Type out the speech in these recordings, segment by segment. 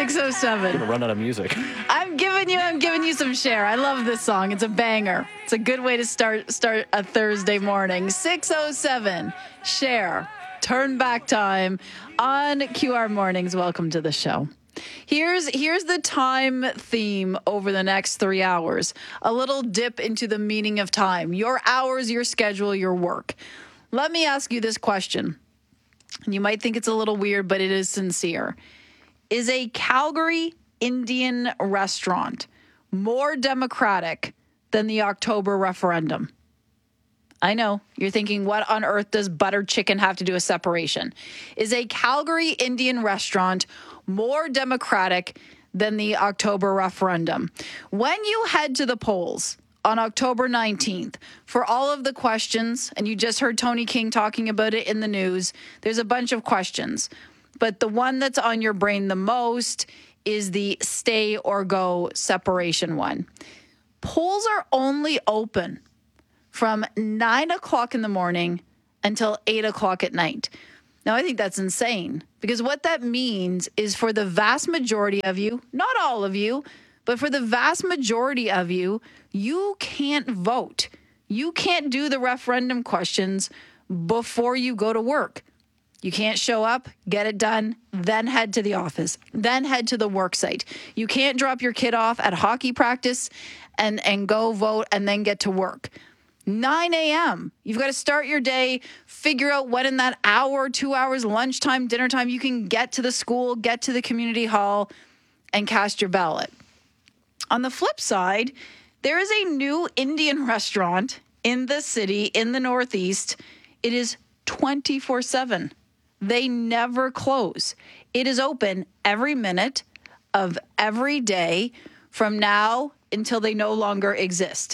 6:07. Gonna run out of music. I'm giving you some Cher. I love this song. It's a banger. It's a good way to start a Thursday morning. 6:07. Cher. Turn back time on QR Mornings. Welcome to the show. Here's the time theme over the next 3 hours. A little dip into the meaning of time. Your hours, your schedule, your work. Let me ask you this question. And you might think it's a little weird, but it is sincere. Is a Calgary Indian restaurant more democratic than the October referendum? I know. You're thinking, what on earth does butter chicken have to do with separation? Is a Calgary Indian restaurant more democratic than the October referendum? When you head to the polls on October 19th for all of the questions, and you just heard Tony King talking about it in the news, there's a bunch of questions. But the one that's on your brain the most is the stay or go separation one. Polls are only open from 9 o'clock in the morning until 8 o'clock at night. Now, I think that's insane because what that means is for the vast majority of you, not all of you, but for the vast majority of you, you can't vote. You can't do the referendum questions before you go to work. You can't show up, get it done, then head to the office, then head to the work site. You can't drop your kid off at hockey practice and go vote and then get to work. 9 a.m. You've got to start your day, figure out when in that hour, 2 hours, lunchtime, dinner time, you can get to the school, get to the community hall, and cast your ballot. On the flip side, there is a new Indian restaurant in the city, in the Northeast. It is 24/7. They never close. It is open every minute of every day from now until they no longer exist.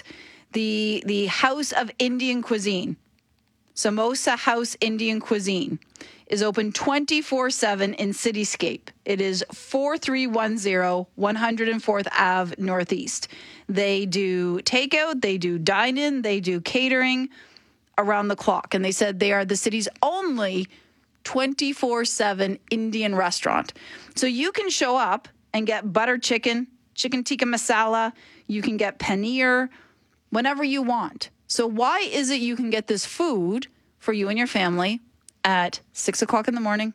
The House of Indian Cuisine, Samosa House Indian Cuisine, is open 24/7 in Cityscape. It is 4310 104th Ave Northeast. They do takeout, they do dine-in, they do catering around the clock. And they said they are the city's only 24/7 Indian restaurant. So you can show up and get butter chicken, chicken tikka masala, you can get paneer, whenever you want. So why is it you can get this food for you and your family at 6 o'clock in the morning,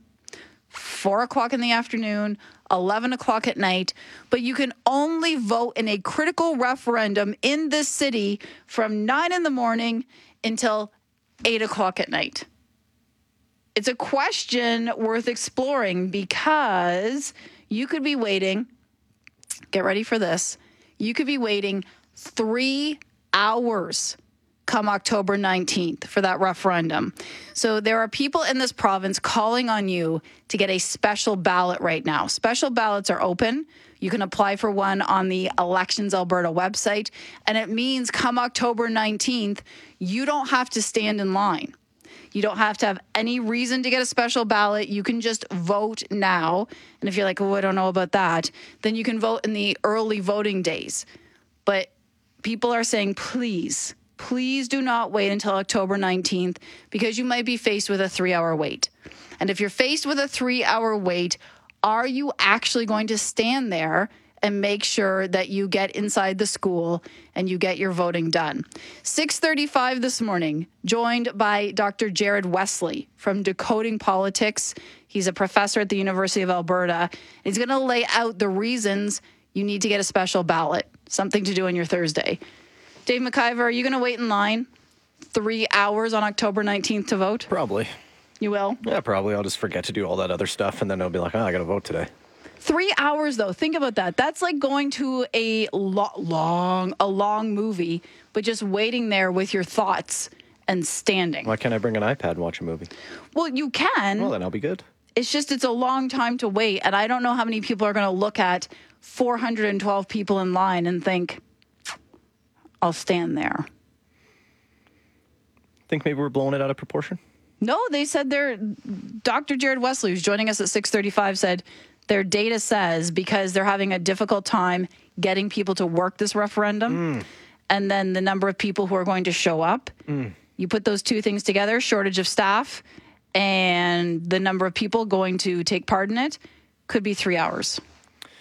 4 o'clock in the afternoon, 11 o'clock at night, but you can only vote in a critical referendum in this city from 9 in the morning until 8 o'clock at night? It's a question worth exploring because you could be waiting, get ready for this, you could be waiting 3 hours come October 19th for that referendum. So there are people in this province calling on you to get a special ballot right now. Special ballots are open. You can apply for one on the Elections Alberta website. And it means come October 19th, you don't have to stand in line. You don't have to have any reason to get a special ballot. You can just vote now. And if you're like, oh, I don't know about that, then you can vote in the early voting days. But people are saying, please do not wait until October 19th because you might be faced with a 3-hour wait. And if you're faced with a 3-hour wait, are you actually going to stand there and make sure that you get inside the school and you get your voting done? 6:35 this morning, joined by Dr. Jared Wesley from Decoding Politics. He's a professor at the University of Alberta. He's going to lay out the reasons you need to get a special ballot, something to do on your Thursday. Dave McIver, are you going to wait in line 3 hours on October 19th to vote? Probably. You will? Yeah, probably. I'll just forget to do all that other stuff, and then I'll be like, oh, I got to vote today. 3 hours, though. Think about that. That's like going to a long movie, but just waiting there with your thoughts and standing. Why can't I bring an iPad and watch a movie? Well, you can. Well, then I'll be good. It's a long time to wait, and I don't know how many people are going to look at 412 people in line and think, I'll stand there. Think maybe we're blowing it out of proportion? No, they said Dr. Jared Wesley, who's joining us at 6:35, said their data says because they're having a difficult time getting people to work this referendum, and then the number of people who are going to show up, you put those two things together, shortage of staff and the number of people going to take part in it, could be 3 hours.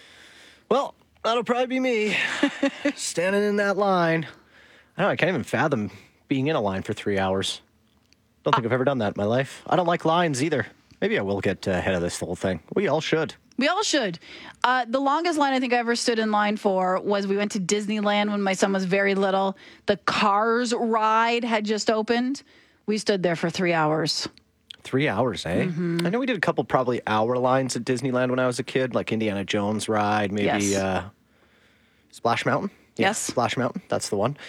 Well, that'll probably be me standing in that line. I don't know. I can't even fathom being in a line for 3 hours. Don't think I've ever done that in my life. I don't like lines either. Maybe I will get ahead of this whole thing. We all should. We all should. The longest line I think I ever stood in line for was we went to Disneyland when my son was very little. The Cars ride had just opened. We stood there for 3 hours. 3 hours, eh? I know we did a couple probably hour lines at Disneyland when I was a kid, like Indiana Jones ride, maybe Yes. Splash Mountain. Yeah, Yes. Splash Mountain. That's the one.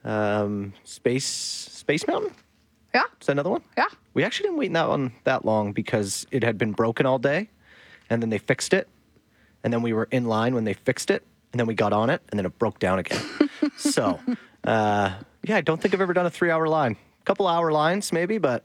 Space Mountain. Yeah. Is that another one? Yeah. We actually didn't wait in that one that long because it had been broken all day, and then they fixed it, and then we were in line when they fixed it, and then we got on it, and then it broke down again. So, yeah, I don't think I've ever done a 3 hour line. A couple hour lines maybe, but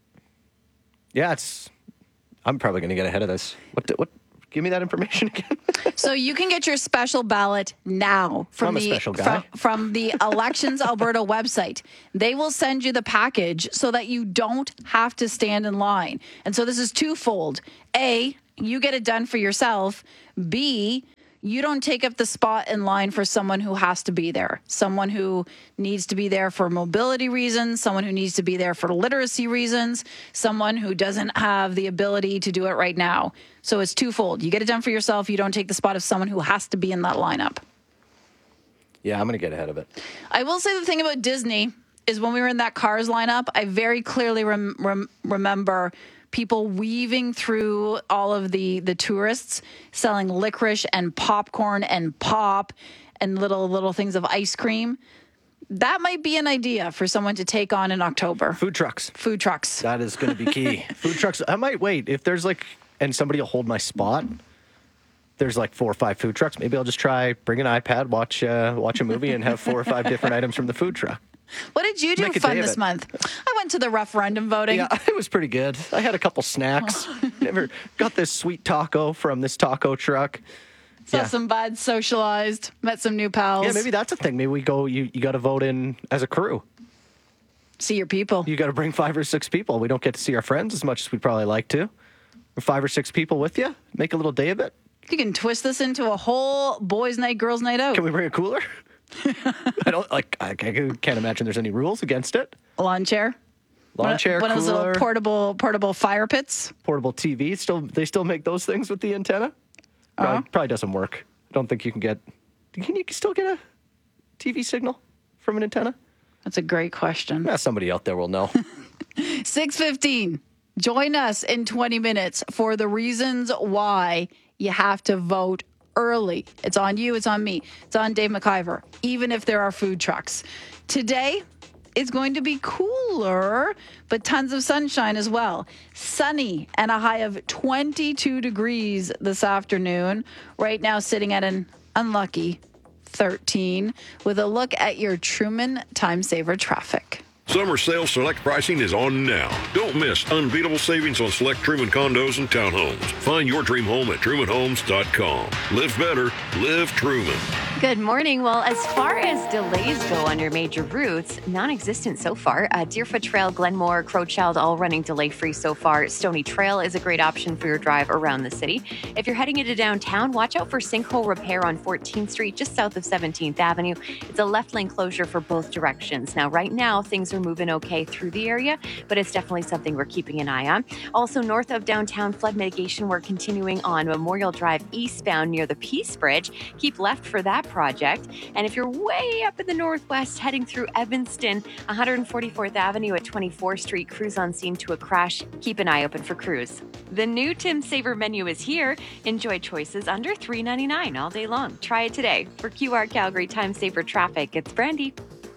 yeah, I'm probably going to get ahead of this. What? Give me that information again. So you can get your special ballot now I'm a special guy. From the Elections Alberta website. They will send you the package so that you don't have to stand in line. And so this is twofold. A, you get it done for yourself. B, you don't take up the spot in line for someone who has to be there, someone who needs to be there for mobility reasons, someone who needs to be there for literacy reasons, someone who doesn't have the ability to do it right now. So it's twofold. You get it done for yourself. You don't take the spot of someone who has to be in that lineup. Yeah, I'm going to get ahead of it. I will say the thing about Disney is when we were in that Cars lineup, I very clearly remember people weaving through all of the tourists selling licorice and popcorn and pop and little things of ice cream. That might be an idea for someone to take on in October. Food trucks. Food trucks. That is going to be key. Food trucks. I might wait. If there's and somebody will hold my spot, there's 4 or 5 food trucks. Maybe I'll just bring an iPad, watch a movie, and have 4 or 5 different items from the food truck. What did you do Make a fun day of this it. month? I went to the referendum voting. Yeah, it was pretty good. I had a couple snacks. Never got this sweet taco from this taco truck. Saw some buds, socialized, met some new pals. Yeah, maybe that's a thing. Maybe we go, you got to vote in as a crew. See your people. You got to bring 5 or 6 people. We don't get to see our friends as much as we'd probably like to. 5 or 6 people with you. Make a little day of it. You can twist this into a whole boys' night, girls' night out. Can we bring a cooler? I can't imagine there's any rules against it. A lawn chair. Lawn chair, one of those cooler, little portable fire pits. portable TV. They still make those things with the antenna? Probably doesn't work. I don't think you can get... Can you still get a TV signal from an antenna? That's a great question. Yeah, somebody out there will know. 6:15. Join us in 20 minutes for the reasons why you have to vote early. It's on you. It's on me. It's on Dave McIver, even if there are food trucks. Today is going to be cooler, but tons of sunshine as well. Sunny and a high of 22 degrees this afternoon. Right now sitting at an unlucky 13 with a look at your Truman Time Saver traffic. Summer sale select pricing is on now. Don't miss unbeatable savings on select Truman condos and townhomes. Find your dream home at trumanhomes.com. Live better, live Truman. Good morning. Well, as far as delays go on your major routes, non-existent so far. Deerfoot Trail, Glenmore, Crowchild, all running delay-free so far. Stony Trail is a great option for your drive around the city. If you're heading into downtown, watch out for sinkhole repair on 14th Street, just south of 17th Avenue. It's a left lane closure for both directions. Now, right now, things are moving okay through the area, but it's definitely something we're keeping an eye on. Also, north of downtown, flood mitigation work continuing on Memorial Drive eastbound near the Peace Bridge. Keep left for that project. And if you're way up in the northwest heading through Evanston, 144th Avenue at 24th Street, crews on scene to a crash. Keep an eye open for crews. The new Tim Saver menu is here. Enjoy choices under $3.99 all day long. Try it today. For QR Calgary Time Saver Traffic, it's Brandy.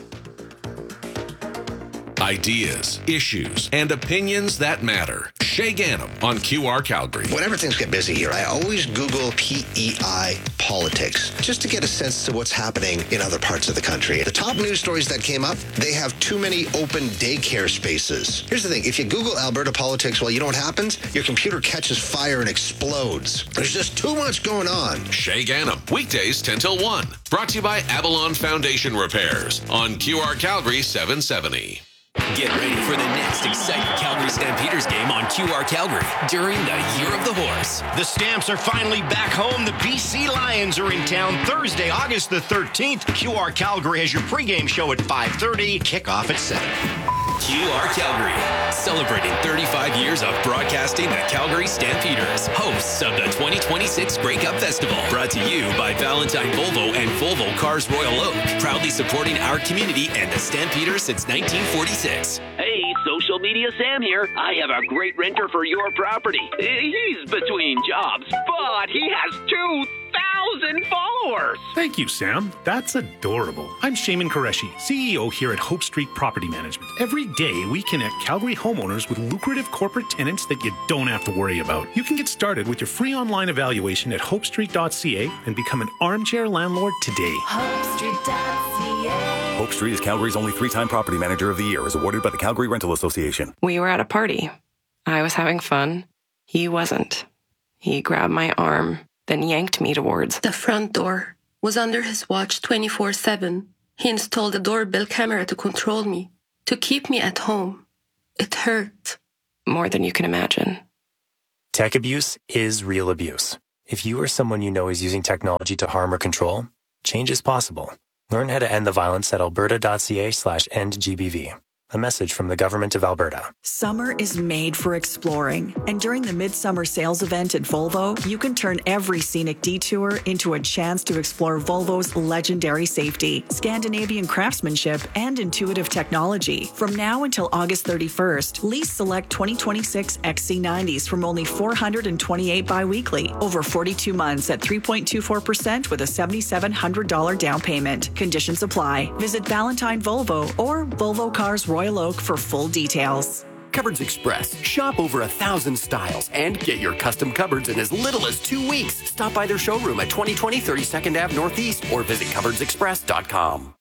Ideas, issues, and opinions that matter. Shay Ganem on QR Calgary. Whenever things get busy here, I always Google PEI politics just to get a sense to what's happening in other parts of the country. The top news stories that came up, they have too many open daycare spaces. Here's the thing. If you Google Alberta politics, well, you know what happens? Your computer catches fire and explodes. There's just too much going on. Shay Ganem, weekdays 10 till 1. Brought to you by Avalon Foundation Repairs on QR Calgary 770. Get ready for the next exciting Calgary Stampeders game on QR Calgary during the Year of the Horse. The Stamps are finally back home. The BC Lions are in town Thursday, August the 13th. QR Calgary has your pregame show at 5:30, kickoff at 7. QR Calgary, celebrating 35 years of broadcasting the Calgary Stampeders, hosts of the 2026 Grey Cup Festival, brought to you by Valentine Volvo and Volvo Cars Royal Oak, proudly supporting our community and the Stampeders since 1946. Hey, Social Media Sam here. I have a great renter for your property. He's between jobs, but he has 2,000 followers. Thank you, Sam. That's adorable. I'm Shaman Qureshi, CEO here at Hope Street Property Management. Every day, we connect Calgary homeowners with lucrative corporate tenants that you don't have to worry about. You can get started with your free online evaluation at hopestreet.ca and become an armchair landlord today. HopeStreet.ca. Hope Street is Calgary's only 3-time Property Manager of the Year, as awarded by the Calgary Rental Association. We were at a party. I was having fun. He wasn't. He grabbed my arm, then yanked me towards the front door. Was under his watch 24/7. He installed a doorbell camera to control me, to keep me at home. It hurt. More than you can imagine. Tech abuse is real abuse. If you or someone you know is using technology to harm or control, change is possible. Learn how to end the violence at alberta.ca/endgbv. A message from the Government of Alberta. Summer is made for exploring, and during the Midsummer Sales event at Volvo, you can turn every scenic detour into a chance to explore Volvo's legendary safety, Scandinavian craftsmanship, and intuitive technology. From now until August 31st, lease select 2026 XC90s from only $428 biweekly, over 42 months at 3.24% with a $7,700 down payment. Conditions apply. Visit Valentine Volvo or Volvo Cars Royal Oak for full details. Cupboards Express. Shop over 1,000 styles and get your custom cupboards in as little as 2 weeks. Stop by their showroom at 2020 32nd Ave Northeast or visit cupboardsexpress.com.